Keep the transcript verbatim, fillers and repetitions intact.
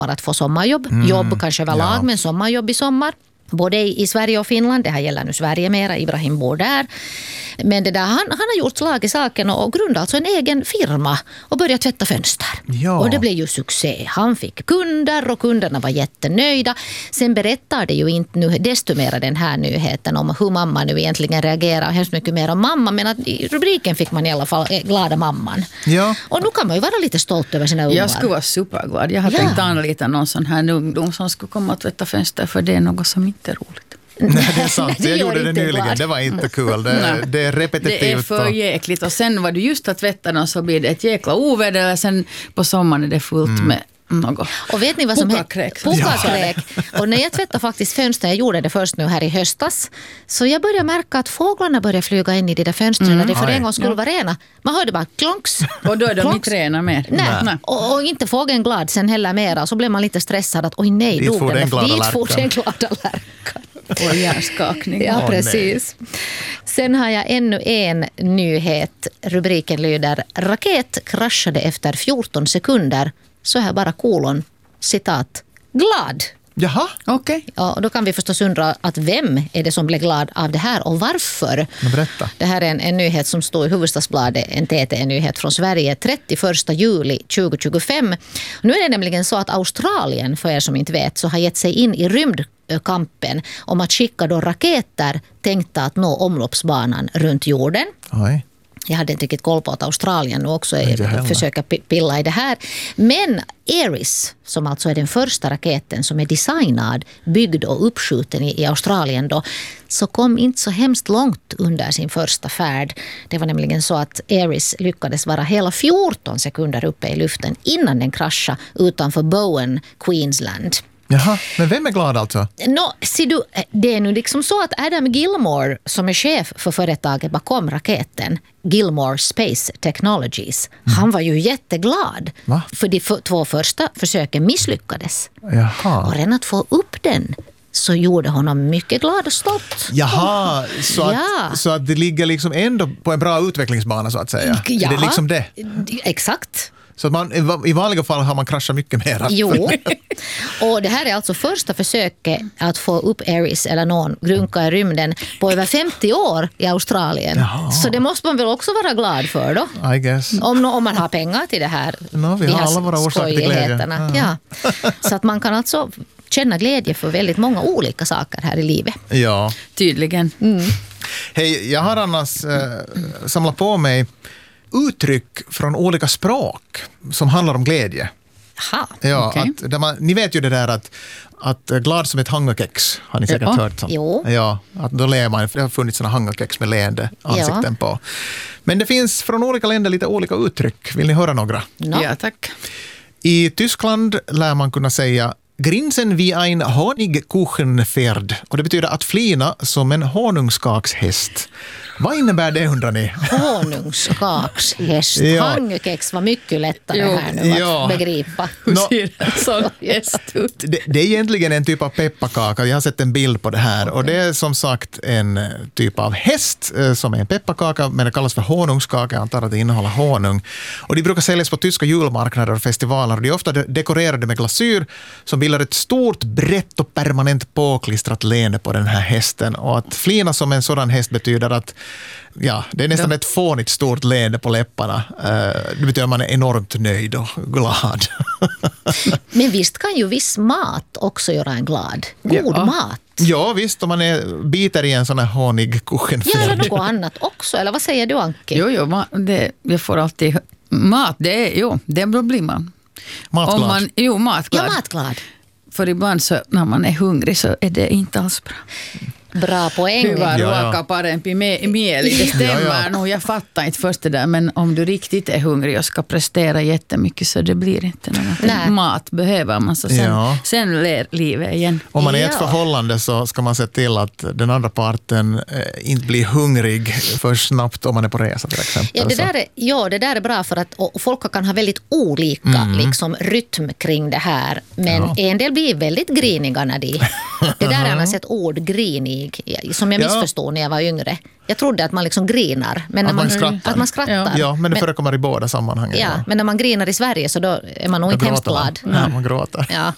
att få sommarjobb. Mm. Jobb kanske överlag, ja. Men sommarjobb i sommar. Både i Sverige och Finland, det här gäller nu Sverige mera, Ibrahim bor där. Men det där, han, han har gjort slag i saken och grundat alltså en egen firma och börjat tvätta fönster. Ja. Och det blev ju succé. Han fick kunder och kunderna var jättenöjda. Sen berättar det ju inte nu desto mer den här nyheten om hur mamma nu egentligen reagerar hemskt mycket mer om mamma. Men att i rubriken fick man i alla fall glada mamman. Ja. Och nu kan man ju vara lite stolt över sina ungar. Jag skulle vara superglad. Jag har ja. tänkt anlita någon sån här ungdom som skulle komma att tvätta fönster, för det är något som inte är roligt. Nej, det är sant. Det jag gjorde det nyligen. glad. Det var inte kul. Det, det är repetitivt. Det är för jäkligt. Och sen var du just att tvätta den så blir det ett jäkla oväder. Sen på sommaren är det fullt mm. med något. Och vet ni vad som Pukakräk. Pukakräk. Och när jag tvättade faktiskt fönster, jag gjorde det först nu här i höstas, så jag började märka att fåglarna började flyga in i de där fönstren. Mm. Det för en gång skulle ja. vara rena. Man hörde bara klonks. Och då är de klonks. inte rena mer. Nej. nej. Och, och inte fågeln glad sen heller mera. Så blev man lite stressad att oj nej, dit dog den. Dit for den glada lärkan. Och hjärnskakning. Ja, precis. Oh, sen har jag ännu en nyhet. Rubriken lyder: raket kraschade efter fjorton sekunder. Så här bara kolon, citat, glad. Jaha, okej. Okay. Ja, och då kan vi förstås undra att vem är det som blir glad av det här och varför? Berätta. Det här är en, en nyhet som står i Hufvudstadsbladet, en T T-nyhet från Sverige, trettioförsta juli tjugohundratjugofem. Nu är det nämligen så att Australien, för er som inte vet, så har gett sig in i rymdkampen om att skicka då raketer tänkta att nå omloppsbanan runt jorden. Oj. Jag hade inte riktigt koll på att Australien också är, försöker pilla i det här. Men Ares, som alltså är den första raketen som är designad, byggd och uppskjuten i, i Australien då, så kom inte så hemskt långt under sin första färd. Det var nämligen så att Ares lyckades vara hela fjorton sekunder uppe i luften innan den kraschade utanför Bowen, Queensland. Jaha, men vem är glad alltså? No, ser du, det är nu liksom så att Adam Gilmore, som är chef för företaget bakom raketen, Gilmore Space Technologies, mm. han var ju jätteglad. Va? För de för, två första försöken misslyckades. Jaha. Och redan att få upp den så gjorde honom mycket glad och stolt. Jaha, så att, ja. så att det ligger liksom ändå på en bra utvecklingsbana så att säga. Ja, är det liksom det? Exakt. Så att man, i vanliga fall har man kraschat mycket mer. Jo, och det här är alltså första försöket att få upp Ares eller någon grunka i rymden på över femtio år i Australien. Jaha. Så det måste man väl också vara glad för då. I guess. Om, om man har pengar till det här. No, vi har alla våra orsaker till glädje. Ja. Så att man kan alltså känna glädje för väldigt många olika saker här i livet. Ja. Tydligen. Mm. Hej, jag har annars äh, samlat på mig uttryck från olika språk som handlar om glädje. Aha, ja, okay. att, där man, ni vet ju det där att, att glad som ett hangakex har ni säkert ja. hört. Jo. Ja, att då ler man, det har funnits såna hangakex med leende ansikten ja. på. Men det finns från olika länder lite olika uttryck. Vill ni höra några? No. Ja, tack. I Tyskland lär man kunna säga grinsen wie ein Honigkuchenpferd. Och det betyder att flina som en honungskakshäst. Vad innebär det, undrar ni? Honungskakshäst. Ja. Hangekex var mycket lättare jo. här nu ja. att begripa. Hur ser en sån häst ut? Det, det är egentligen en typ av pepparkaka. Jag har sett en bild på det här. Okay. Och det är som sagt en typ av häst som är en pepparkaka, men det kallas för honungskaka. Jag antar att det innehåller honung. Och de brukar säljas på tyska julmarknader och festivaler. Och de är ofta dekorerade med glasyr som bildar ett stort, brett och permanent påklistrat leende på den här hästen. Och att flina som en sådan häst betyder att ja, det är nästan ja. ett fånigt stort leende på läpparna. Det betyder att man är enormt nöjd och glad. Men visst kan ju viss mat också göra en glad. God ja. mat. Ja, visst, om man är, biter i en sån här honigkuchenpferd. Ja, eller något annat också. Eller vad säger du, Anki? Jo, jo, det, jag får alltid mat. Det är, jo, det blir man. Matglad. Om man, jo, matglad. Ja, matglad. För ibland så, när man är hungrig så är det inte alls bra. Bra poäng. Hyvä ja, ruoka ja. parempi mieli. Det stämmer ja, ja. nog. Jag fattar inte först det där. Men om du riktigt är hungrig och ska prestera jättemycket så det blir inte något. Mat behöver man. Så sen, ja. sen ler livet igen. Om man är i ett Ja. förhållande så ska man se till att den andra parten eh, inte blir hungrig för snabbt om man är på resa till exempel. Ja, det där är, ja, det där är bra för att och folk kan ha väldigt olika Mm. liksom, rytm kring det här. Men Ja. en del blir väldigt griniga när de... Det där är annars ett ord, grinig, som jag Ja. missförstod när jag var yngre. Jag trodde att man liksom grinar. Men när Att man man, skrattar. Att man skrattar. Ja. Ja, men det förekommer i båda sammanhangen. Ja, men när man grinar i Sverige så då är man nog Då inte hemskt gråter man. glad. Ja, man gråter. Ja.